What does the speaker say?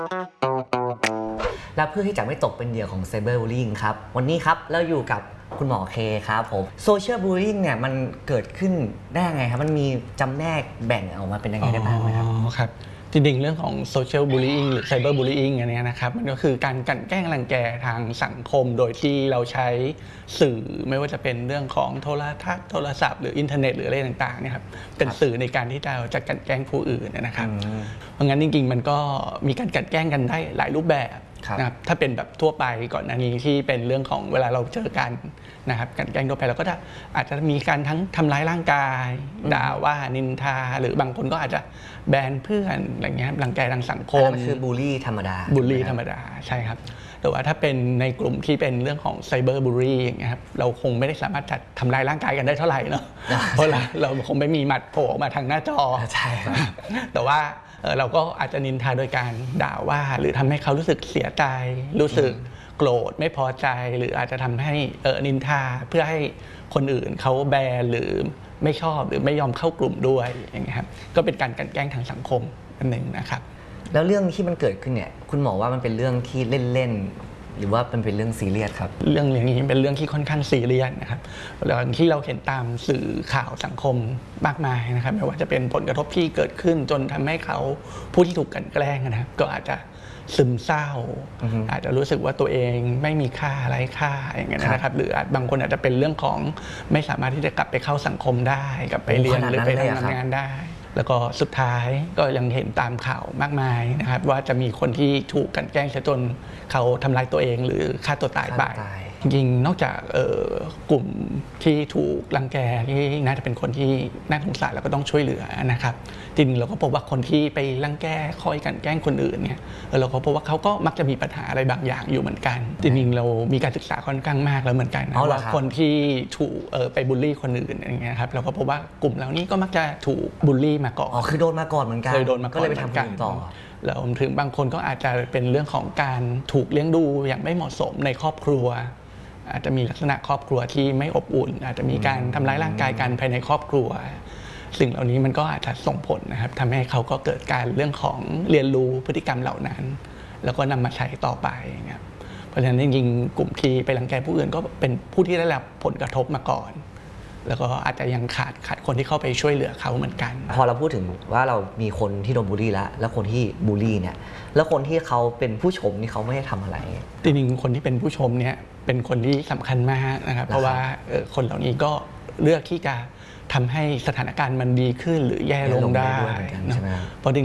และเพื่อที่จะไม่ตกเป็นเหยื่อของไซเบอร์บูลลิงครับวันนี้ครับเราอยู่กับคุณหมอเคครับผมโซเชียลบูลลิงเนี่ยมันเกิดขึ้นได้ไงครับมันมีจำแนกแบ่งออกมาเป็นยังไงได้บ้างไหมครับครับจริงๆเรื่องของโซเชียลบูล l ิ i งหรือไซเบอร์บูล l ิ i งอันนี้นะครับมันก็คือการกลั่นแกล้งรังแกทางสังคมโดยที่เราใช้สื่อไม่ว่าจะเป็นเรื่องของโทรทัศน์โทรศัพท์หรืออินเทอร์เน็ตหรืออะไรต่างๆเนี่ยครับเป็นสื่อในการที่เราจะกลั่นแกล้งผู้อื่นนะครับเพราะงั้นจริงๆมันก็มีการกลั่นแกล้งกันได้หลายรูปแบบนะครับถ้าเป็นแบบทั่วไปก่อนหน้านี้ที่เป็นเรื่องของเวลาเราเจอกันนะครับการแกล้งทั่วไปเราก็อาจจะมีการทั้งทำร้ายร่างกายด่าว่านินทาหรือบางคนก็อาจจะแบนเพื่อนอะไรเงี้ยรังแกทางสังคมนั่นคือบูลลี่ธรรมดาบูลลี่ธรรมดาใช่ครับแต่ว่าถ้าเป็นในกลุ่มที่เป็นเรื่องของไซเบอร์บูลลี่อย่างเงี้ยครับเราคงไม่ได้สามารถจัดทำลายร่างกายกันได้เท่าไหร่เนาะเพราะเราคงไม่มีหมัดโผล่มาทางหน้าจอใช่แต่ว่าเราก็อาจจะนินทาโดยการด่าว่าหรือทำให้เขารู้สึกเสียใจรู้สึกโกรธไม่พอใจหรืออาจจะทำให้นินทาเพื่อให้คนอื่นเขาแบนหรือไม่ชอบหรือไม่ยอมเข้ากลุ่มด้วยอย่างเงี้ยครับก็เป็นการกลั่นแกล้งทางสังคมอันหนึ่งนะครับแล้วเรื่องที่มันเกิดขึ้นเนี่ยคุณหมอว่ามันเป็นเรื่องที่เล่นๆหรือว่ามันเป็นเรื่องซีเรียสครับเรื่องอย่างนี้เป็นเรื่องที่ค่อนข้างซีเรียสนะครับอย่างที่เราเห็นตามสื่อข่าวสังคมมากมายนะครับไม่ว่าจะเป็นผลกระทบที่เกิดขึ้นจนทำให้เขาผู้ที่ถูกกลั่นแกล้งนะครับก็อาจจะซึมเศร้าอาจจะรู้สึกว่าตัวเองไม่มีค่าไร้ค่าอย่างเงี้ยนะครับหรือบางคนอาจจะเป็นเรื่องของไม่สามารถที่จะกลับไปเข้าสังคมได้กลับไปเรียนหรือไปทำงานได้แล้วก็สุดท้ายก็ยังเห็นตามข่าวมากมายนะครับว่าจะมีคนที่ถูกกลั่นแกล้งจนเขาทำลายตัวเองหรือฆ่าตัวตายไปจริงๆนอกจากกลุ่มที่ถูกรังแกที่น่าจะเป็นคนที่น่าสงสารแล้วก็ต้องช่วยเหลือนะครับจริงเราก็พบว่าคนที่ไปรังแกคอยกลั่นแกล้งคนอื่นเนี่ยเราก็พบว่าเขาก็มักจะมีปัญหาอะไรบางอย่างอยู่เหมือนกันจริงๆเรามีการศึกษาค่อนข้างมากแล้วเหมือนกันว่าคนที่ถูกไปบูลลี่คนอื่นอย่างเงี้ยครับเราก็พบว่ากลุ่มเหล่านี้ก็มักจะถูกบูลลี่มาก่อนคือโดนมาก่อนเหมือนกันเคยโดนมาก่อนก็เลยไปทำกันต่อแล้วถึงบางคนก็อาจจะเป็นเรื่องของการถูกเลี้ยงดูอย่างไม่เหมาะสมในครอบครัวอาจจะมีลักษณะครอบครัวที่ไม่อบอุ่นอาจจะมีการทำร้ายร่างกายกันภายในครอบครัวสิ่งเหล่านี้มันก็อาจจะส่งผลนะครับทำให้เขาก็เกิดการเรื่องของเรียนรู้พฤติกรรมเหล่านั้นแล้วก็นำมาใช้ต่อไปครับเพราะฉะนั้นจริงๆกลุ่มที่ไปรังแกผู้อื่นก็เป็นผู้ที่ได้รับผลกระทบมาก่อนแล้วก็อาจจะยังขาดคนที่เข้าไปช่วยเหลือเขาเหมือนกันพอเราพูดถึงว่าเรามีคนที่โดนบูลลี่แล้วคนที่บูลลี่เนี่ยแล้วคนที่เขาเป็นผู้ชมนี่เขาไม่ได้ทำอะไรจริงๆคนที่เป็นผู้ชมเนี่ยเป็นคนที่สำคัญมากนะครับเพราะว่าคนเหล่านี้ก็เลือกที่จะทำให้สถานการณ์มันดีขึ้นหรือแย่ลงได้เพราะ